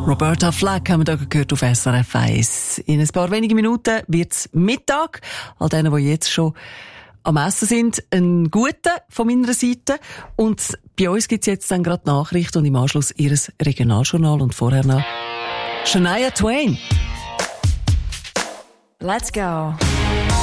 Roberta Flack haben wir hier gehört auf SRF 1. In ein paar wenigen Minuten wird's Mittag. All denen, die jetzt schon am Essen sind, einen guten von meiner Seite. Und bei uns gibt's jetzt dann gerade Nachrichten und im Anschluss ihres Regionaljournal und vorher noch Shania Twain. Let's go.